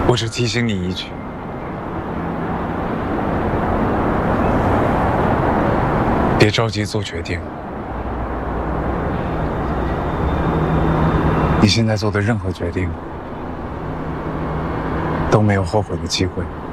我只提醒你一句：别着急做决定。你现在做的任何决定都没有后悔的机会。